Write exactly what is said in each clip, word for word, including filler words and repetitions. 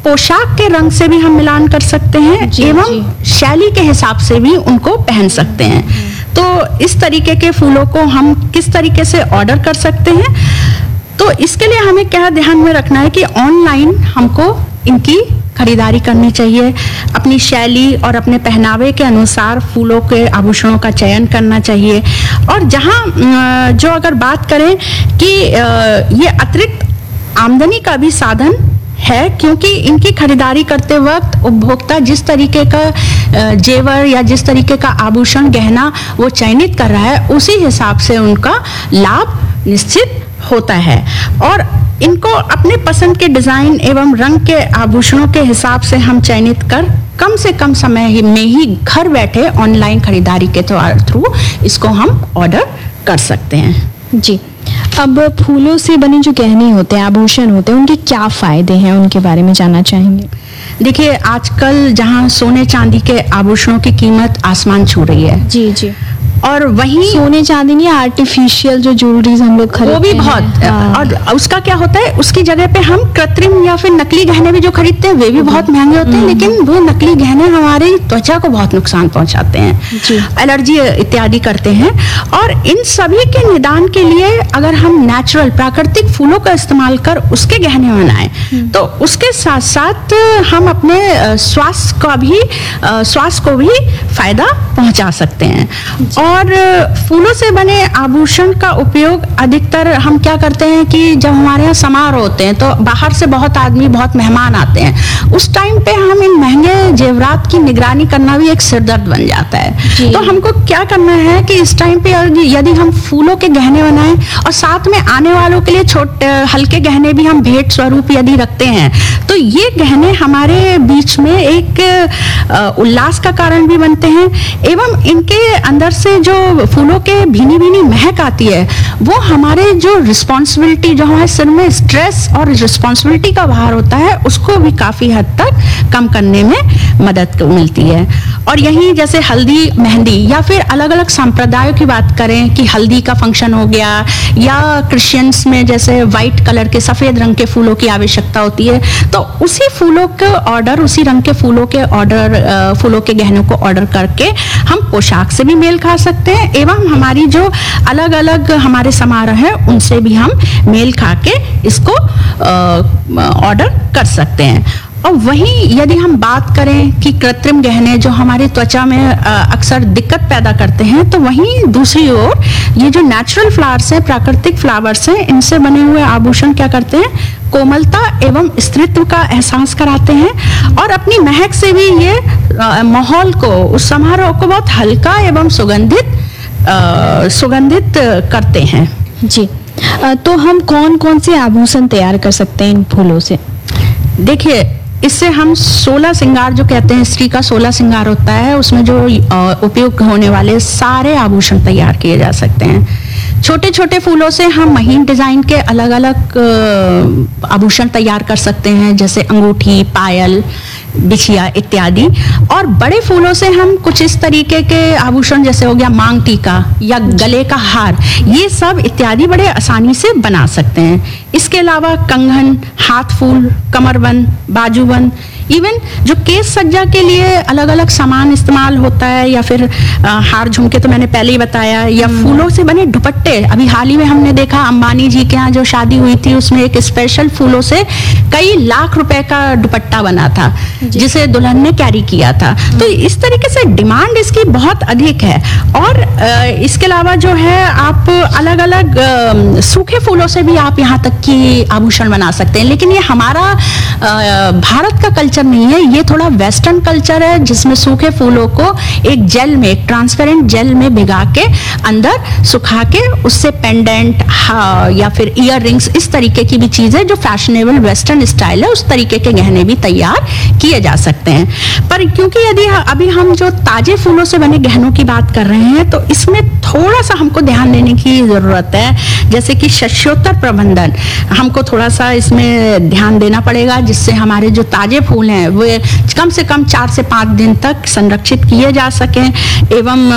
पोशाक के रंग से भी हम मिलान कर सकते हैं एवं शैली के हिसाब से भी उनको पहन सकते हैं। तो इस तरीके के फूलों को हम किस तरीके से ऑर्डर कर सकते हैं, तो इसके लिए हमें क्या ध्यान में रखना है कि ऑनलाइन हमको इनकी खरीदारी करनी चाहिए। अपनी शैली और अपने पहनावे के अनुसार फूलों के आभूषणों का चयन करना चाहिए। और जहाँ जो अगर बात करें कि ये अतिरिक्त आमदनी का भी साधन है, क्योंकि इनकी खरीदारी करते वक्त उपभोक्ता जिस तरीके का जेवर या जिस तरीके का आभूषण गहना वो चयनित कर रहा है, उसी हिसाब से उनका लाभ निश्चित होता है। और इनको अपने पसंद के डिजाइन एवं रंग के आभूषणों के हिसाब से हम चयनित कर कम से कम समय में ही घर बैठे ऑनलाइन खरीदारी के थ्रू इसको हम ऑर्डर कर सकते हैं। जी, अब फूलों से बने जो गहने होते हैं, आभूषण होते हैं, उनके क्या फायदे हैं, उनके बारे में जानना चाहेंगे। देखिए, आजकल जहां सोने चांदी के आभूषणों की कीमत आसमान छू रही है। जी जी। और वहीं सोने चांदी नहीं, आर्टिफिशियल जो ज्वेलरीज हम लोग खरीदते हैं, वो भी बहुत, और उसका क्या होता है, उसकी जगह पे हम कृत्रिम या फिर नकली गहने भी जो खरीदते हैं वे भी बहुत महंगे होते हैं, लेकिन वो नकली गहने हमारी त्वचा को बहुत नुकसान पहुंचाते हैं, एलर्जी इत्यादि करते हैं। और इन सभी के निदान के लिए अगर हम नेचुरल प्राकृतिक फूलों का इस्तेमाल कर उसके गहने बनाएं, तो उसके साथ साथ हम अपने स्वास्थ्य का भी स्वास्थ्य को भी फायदा पहुंचा सकते हैं। और फूलों से बने आभूषण का उपयोग अधिकतर हम क्या करते हैं कि जब हमारे यहाँ समारोह होते हैं तो बाहर से बहुत आदमी, बहुत मेहमान आते हैं, उस टाइम पे हम इन महंगे जेवरात की निगरानी करना भी एक सिरदर्द बन जाता है। तो हमको क्या करना है कि इस टाइम पे यदि हम फूलों के गहने बनाएं और साथ में आने वालों के लिए छोटे हल्के गहने भी हम भेंट स्वरूप यदि रखते हैं, तो ये गहने हमारे बीच में एक उल्लास का कारण भी बनते हैं एवं इनके अंदर से जो फूलों के भीनी भीनी महक आती है, वो हमारे जो रिस्पॉन्सिबिलिटी, जो हमारे सिर में स्ट्रेस और रिस्पॉन्सिबिलिटी का भार होता है, उसको भी काफी हद तक कम करने में मदद मिलती है। और यही जैसे हल्दी, मेहंदी या फिर अलग अलग संप्रदायों की बात करें कि हल्दी का फंक्शन हो गया, या क्रिश्चियंस में जैसे व्हाइट कलर के, सफेद रंग के फूलों की आवश्यकता होती है, तो उसी फूलों के ऑर्डर, उसी रंग के फूलों के ऑर्डर, फूलों के गहनों को ऑर्डर करके हम पोशाक से भी मेल खा सकते हैं एवं हमारी जो अलग अलग हमारे समारोह है उनसे भी हम मेल खा के इसको ऑर्डर कर सकते हैं। और वहीं यदि हम बात करें कि कृत्रिम गहने जो हमारी त्वचा में अक्सर दिक्कत पैदा करते हैं, तो वहीं दूसरी ओर ये जो नेचुरल फ्लावर्स हैं, प्राकृतिक फ्लावर्स हैं, इनसे बने हुए आभूषण क्या करते हैं, कोमलता एवं स्त्रीत्व का एहसास कराते हैं और अपनी महक से भी ये माहौल को, उस समारोह को बहुत हल्का एवं सुगंधित सुगंधित करते हैं। जी, तो हम कौन कौन से आभूषण तैयार कर सकते हैं इन फूलों से? देखिए, इससे हम सोलह श्रृंगार जो कहते हैं, स्त्री का सोलह श्रृंगार होता है, उसमें जो उपयोग होने वाले सारे आभूषण तैयार किए जा सकते हैं। छोटे छोटे फूलों से हम महीन डिजाइन के अलग अलग आभूषण तैयार कर सकते हैं, जैसे अंगूठी, पायल, बिछिया इत्यादि। और बड़े फूलों से हम कुछ इस तरीके के आभूषण, जैसे हो गया मांग टीका या गले का हार, ये सब इत्यादि बड़े आसानी से बना सकते हैं। इसके अलावा कंगन, हाथ फूल, कमरबंद, बाजूबंद, इवन जो केस सज्जा के लिए अलग अलग सामान इस्तेमाल होता है, या फिर आ, हार झुमके तो मैंने पहले ही बताया, या फूलों से बने दुपट्टे। अभी हाल ही में हमने देखा अंबानी जी के यहाँ जो शादी हुई थी, उसमें एक स्पेशल फूलों से कई लाख रुपए का दुपट्टा बना था जिसे दुल्हन ने कैरी किया था। तो इस तरीके से डिमांड इसकी बहुत अधिक है। और आ, इसके अलावा जो है, आप अलग अलग आ, सूखे फूलों से भी आप यहाँ तक की आभूषण बना सकते हैं, लेकिन ये हमारा आ, भारत का कल्चर नहीं है, ये थोड़ा वेस्टर्न कल्चर है, जिसमें सूखे फूलों को एक जेल में, एक ट्रांसपेरेंट जेल में भिगा के अंदर सुखा के उससे पेंडेंट या फिर ईयर रिंग्स, इस तरीके की भी चीजें जो फैशनेबल वेस्टर्न स्टाइल है, उस तरीके के गहने भी तैयार किए जा सकते हैं। पर क्योंकि यदि अभी हम जो ताजे फूलों से बने गहनों की बात कर रहे हैं, तो इसमें थोड़ा सा हमको ध्यान देने की जरूरत है, जैसे कि शस्योत्तर प्रबंधन, हमको थोड़ा सा इसमें ध्यान देना पड़ेगा, जिससे हमारे जो ताजे फूल हैं वो कम से कम चार से पाँच दिन तक संरक्षित किए जा सकें एवं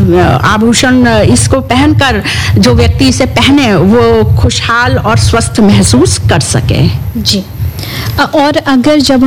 आभूषण इसको पहनकर जो व्यक्ति इसे पहने वो खुशहाल और स्वस्थ महसूस कर सके। जी, और अगर जब